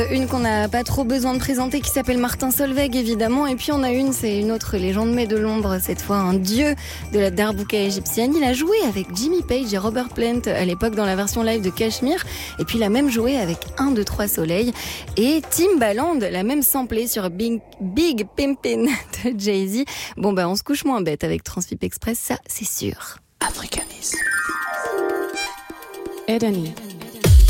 Une qu'on n'a pas trop besoin de présenter qui s'appelle Martin Solveig évidemment, et puis on a c'est une autre légende mais de l'ombre, cette fois un dieu de la darbouka égyptienne. Il a joué avec Jimmy Page et Robert Plant à l'époque dans la version live de Cashmere, et puis il a même joué avec 1, 2, 3 Soleil et Timbaland l'a même samplé sur Big Pimpin' de Jay-Z. Bon on se couche moins bête avec Transfip Express, ça c'est sûr. Africanisme. Edani.